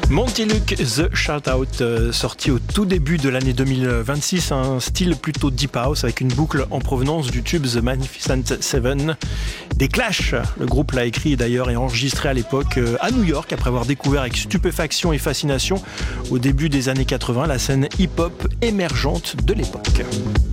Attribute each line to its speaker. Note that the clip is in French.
Speaker 1: Monty Luke, The Shoutout, sorti au tout début de l'année 2026, un style plutôt deep house avec une boucle en provenance du tube The Magnificent Seven des Clash. Le groupe l'a écrit d'ailleurs et enregistré à l'époque à New York après avoir découvert avec stupéfaction et fascination au début des années 80 la scène hip-hop émergente de l'époque.